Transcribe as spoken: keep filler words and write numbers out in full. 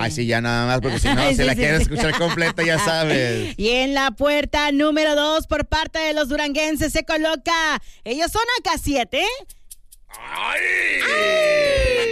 Así ya nada más, porque si no, Ay, si sí, la sí, quieres sí. escuchar completa, ya sabes. Y en la puerta número dos, por parte de los duranguenses, se coloca. Ellos son A K siete. ¡Ay!